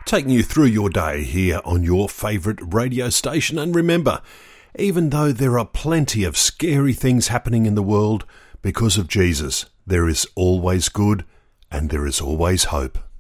taking you through your day here on your favourite radio station. And remember, even though there are plenty of scary things happening in the world, because of Jesus, there is always good and there is always hope.